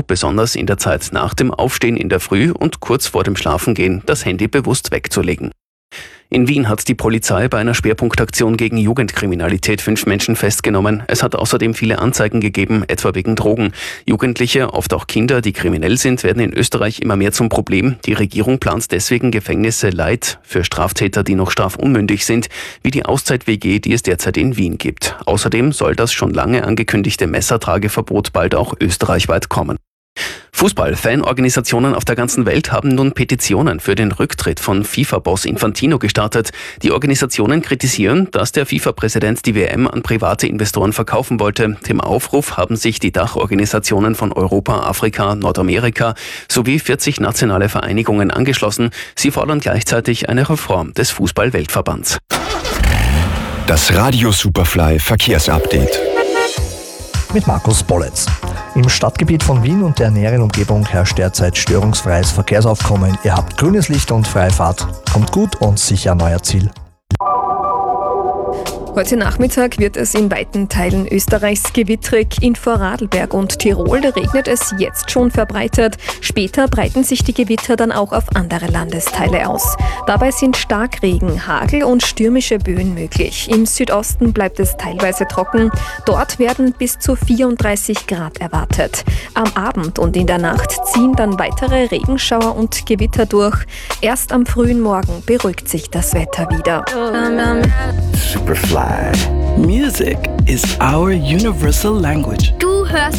besonders in der Zeit nach dem Aufstehen in der Früh und kurz vor dem Schlafengehen, das Handy bewusst wegzulegen. In Wien hat die Polizei bei einer Schwerpunktaktion gegen Jugendkriminalität 5 Menschen festgenommen. Es hat außerdem viele Anzeigen gegeben, etwa wegen Drogen. Jugendliche, oft auch Kinder, die kriminell sind, werden in Österreich immer mehr zum Problem. Die Regierung plant deswegen Gefängnisse light für Straftäter, die noch strafunmündig sind, wie die Auszeit-WG, die es derzeit in Wien gibt. Außerdem soll das schon lange angekündigte Messertrageverbot bald auch österreichweit kommen. Fußball-Fanorganisationen auf der ganzen Welt haben nun Petitionen für den Rücktritt von FIFA-Boss Infantino gestartet. Die Organisationen kritisieren, dass der FIFA-Präsident die WM an private Investoren verkaufen wollte. Dem Aufruf haben sich die Dachorganisationen von Europa, Afrika, Nordamerika sowie 40 nationale Vereinigungen angeschlossen. Sie fordern gleichzeitig eine Reform des Fußball-Weltverbands. Das Radio Superfly Verkehrsupdate. Mit Markus Bolletz. Im Stadtgebiet von Wien und der näheren Umgebung herrscht derzeit störungsfreies Verkehrsaufkommen. Ihr habt grünes Licht und freie Fahrt. Kommt gut und sicher an euer Ziel. Heute Nachmittag wird es in weiten Teilen Österreichs gewittrig. In Vorarlberg und Tirol regnet es jetzt schon verbreitet. Später breiten sich die Gewitter dann auch auf andere Landesteile aus. Dabei sind Starkregen, Hagel und stürmische Böen möglich. Im Südosten bleibt es teilweise trocken. Dort werden bis zu 34 Grad erwartet. Am Abend und in der Nacht ziehen dann weitere Regenschauer und Gewitter durch. Erst am frühen Morgen beruhigt sich das Wetter wieder. Superfly. Music is our universal language. Du hörst